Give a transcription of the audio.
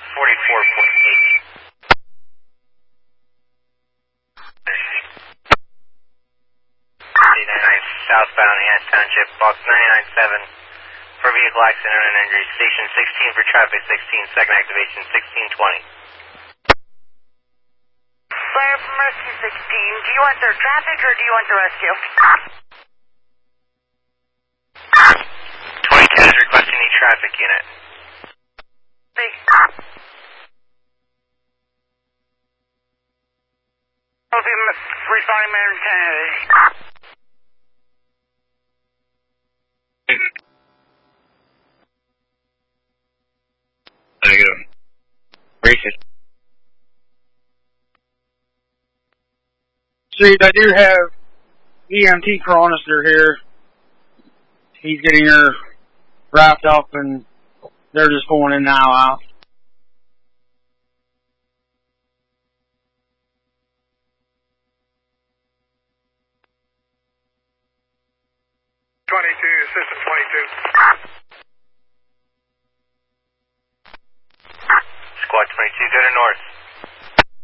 Southbound Hant Township, box 99.7 for vehicle accident and injury. Station 16 for traffic 16, second activation 1620. Fire from Rescue 16, do you want their traffic or do you want the rescue? 22 is requesting a traffic unit. Big. I'll be resigning Mayor Kennedy. There you go. Racing. See, they do have EMT chronister here. He's getting her wrapped up and they're just going in now out. 22, system 22. Squad 22, go to north.